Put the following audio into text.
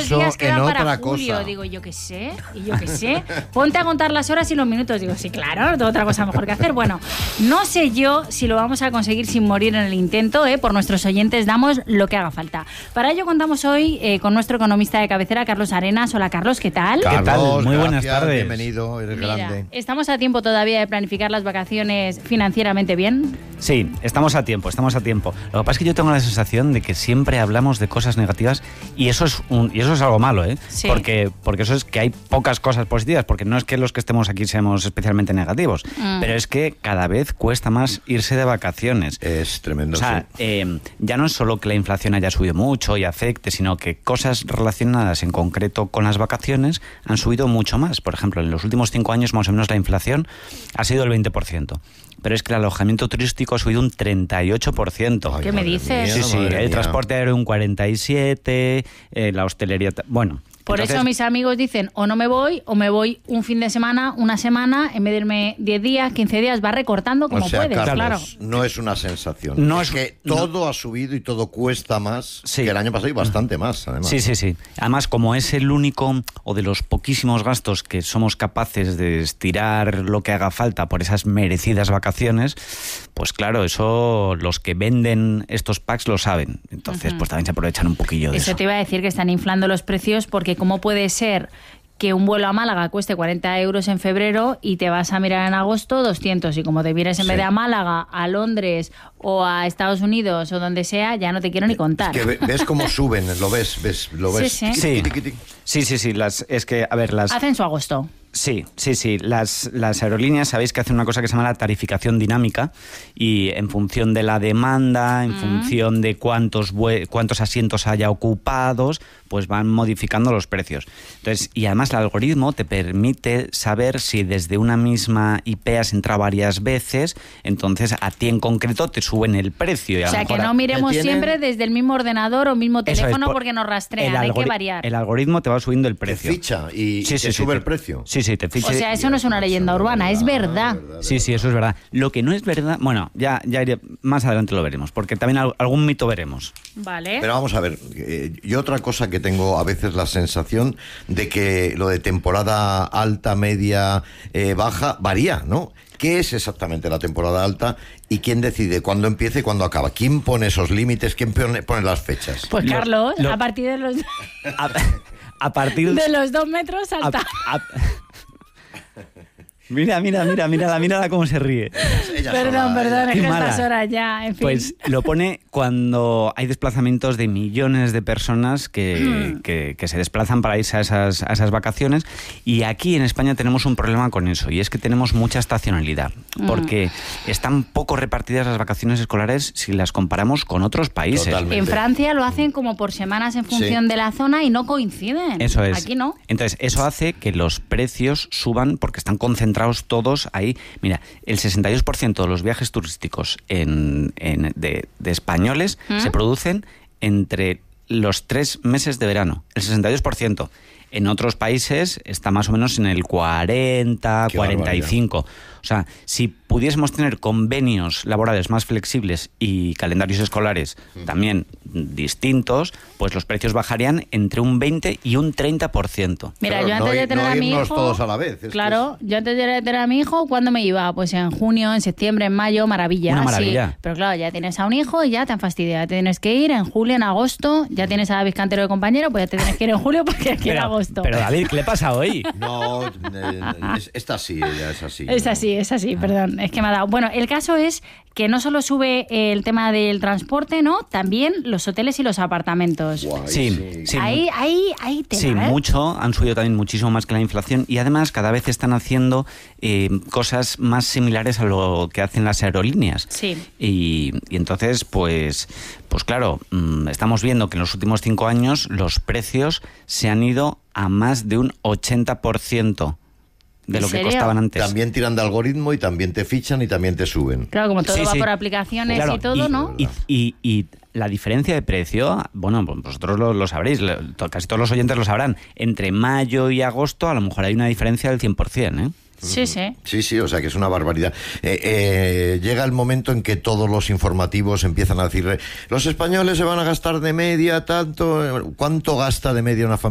¿Cuántos días quedan para julio? Cosa. Digo, yo qué sé. Ponte a contar las horas y los minutos. Digo, sí, claro, no tengo otra cosa mejor que hacer. Bueno, no sé yo si lo vamos a conseguir sin morir en el intento. Por nuestros oyentes damos lo que haga falta. Para ello contamos hoy con nuestro economista de cabecera, Carlos Arenas. Hola, Carlos, ¿qué tal? Carlos, ¿qué tal? Muy gracias, buenas tardes. Bienvenido, eres grande. ¿Estamos a tiempo todavía de planificar las vacaciones financieramente bien? Sí, estamos a tiempo. Lo que pasa es que yo tengo la sensación de que siempre hablamos de cosas negativas y eso es algo malo, ¿eh? Sí. Porque eso es que hay pocas cosas positivas, porque no es que los que estemos aquí seamos especialmente negativos, pero es que cada vez cuesta más irse de vacaciones. Es tremendo. O sea, ya no es solo que la inflación haya subido mucho y afecte, sino que cosas relacionadas en concreto con las vacaciones han subido mucho más. Por ejemplo, en los últimos 5 años más o menos la inflación ha sido el 20%. Pero es que el alojamiento turístico ha subido un 38%. Ay, ¿Qué me madre dices? mía, Sí, madre el mía. transporte aéreo un 47%, la hostelería... Bueno... Por entonces, eso mis amigos dicen, o no me voy, o me voy un fin de semana, una semana, en vez de irme 10 días, 15 días, va recortando como o sea, puedes, Carlos, claro. no es una sensación. No es es- que todo ha subido y todo cuesta más Sí. que el año pasado y bastante más, además. Sí. Además, como es el único o de los poquísimos gastos que somos capaces de estirar lo que haga falta por esas merecidas vacaciones, pues claro, eso los que venden estos packs lo saben. Entonces, pues también se aprovechan un poquillo de eso. Eso te iba a decir que están inflando los precios porque ¿cómo puede ser que un vuelo a Málaga cueste 40 euros en febrero y te vas a mirar en agosto 200? Y como te vienes en vez de a Málaga, a Londres o a Estados Unidos o donde sea, ya no te quiero ni contar. Es que ves cómo suben, lo ves. Sí. Sí. Tiqui, tiqui, tiqui. Sí. Es que, a ver, Hacen su agosto. Sí. Las aerolíneas sabéis que hacen una cosa que se llama la tarificación dinámica y en función de la demanda, en función de cuántos asientos haya ocupados, pues van modificando los precios. Entonces, y además el algoritmo te permite saber si desde una misma IP has entrado varias veces, entonces a ti en concreto te suben el precio. Y a O lo sea, que mejor no miremos tienen- siempre desde el mismo ordenador o mismo Eso es, teléfono porque nos rastrean, hay que variar. El algoritmo te va subiendo el Te precio. ficha y Sí, te sube el te- precio. Sí, te ficha. O sea, eso no es una leyenda urbana, es verdad. Sí, eso es verdad. Lo que no es verdad, bueno, ya iré, más adelante lo veremos, porque también algún mito veremos. Vale. Pero vamos a ver, yo otra cosa que tengo a veces la sensación de que lo de temporada alta, media, baja, varía, ¿no? ¿Qué es exactamente la temporada alta y quién decide cuándo empieza y cuándo acaba? ¿Quién pone esos límites? ¿Quién pone las fechas? Pues Carlos, a partir de los A partir de los 2 metros salta. Mírala cómo se ríe. Ella Perdón, sola, es Qué que mala. estas horas ya, en fin. Pues lo pone cuando hay desplazamientos de millones de personas que se desplazan para irse a esas vacaciones, y aquí en España tenemos un problema con eso, y es que tenemos mucha estacionalidad, porque están poco repartidas las vacaciones escolares si las comparamos con otros países. Totalmente. En Francia lo hacen como por semanas en función de la zona y no coinciden. Eso es. Aquí no. Entonces, eso hace que los precios suban porque están concentrados todos ahí. Mira, el 62% de los viajes turísticos de españoles se producen entre los 3 meses de verano. El 62%. En otros países está más o menos en el 40, Qué 45. O sea, si pudiésemos tener convenios laborales más flexibles y calendarios escolares también distintos, pues los precios bajarían entre un 20 y un 30%. Mira, Claro, yo antes de tener a mi irnos hijo... todos a la vez. Es que Claro, yo antes de tener a mi hijo, ¿cuándo me iba? Pues en junio, en septiembre, en mayo, maravilla. Una maravilla. Sí. Pero claro, ya tienes a un hijo y ya te han fastidiado. Te tienes que ir en julio, en agosto. Ya tienes a David Cantero de compañero, pues ya te tienes que ir en julio porque aquí en agosto. Pero David, ¿qué le pasa hoy? No, esta sí, ella es así. Es así, perdón, es que me ha dado. Bueno, el caso es que no solo sube el tema del transporte, ¿no? También los hoteles y los apartamentos. Guay, Sí. Ahí te Sí, mucho, han subido también muchísimo más que la inflación, y además cada vez están haciendo cosas más similares a lo que hacen las aerolíneas. Sí. Y entonces, pues claro, estamos viendo que en los últimos 5 años los precios se han ido a más de un 80% de ¿En lo que serio? costaban antes. También tiran de algoritmo y también te fichan y también te suben. Claro, como todo Sí, va sí. por aplicaciones Claro, y todo, ¿no? Y la diferencia de precio, bueno, pues vosotros lo sabréis, casi todos los oyentes lo sabrán, entre mayo y agosto a lo mejor hay una diferencia del 100%, ¿eh? Sí, sí. Sí, o sea que es una barbaridad. Llega el momento en que todos los informativos empiezan a decir, los españoles se van a gastar de media tanto. ¿Cuánto gasta de media una familia?